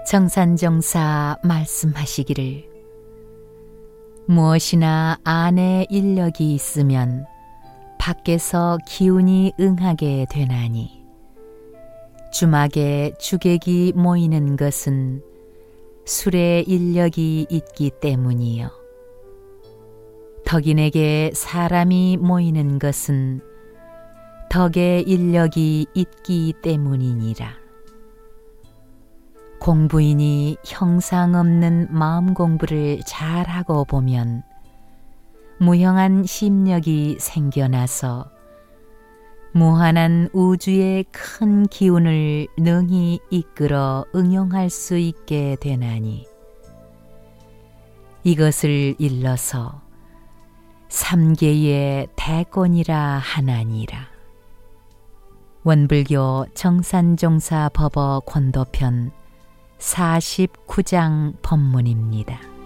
정산정사 말씀하시기를 무엇이나 안에 인력이 있으면 밖에서 기운이 응하게 되나니 주막에 주객이 모이는 것은 술에 인력이 있기 때문이요 덕인에게 사람이 모이는 것은 덕에 인력이 있기 때문이니라. 공부인이 형상 없는 마음 공부를 잘하고 보면 무형한 심력이 생겨나서 무한한 우주의 큰 기운을 능히 이끌어 응용할 수 있게 되나니 이것을 일러서 삼계의 대권이라 하나니라. 원불교 정산종사 법어 권도편 49장 법문입니다.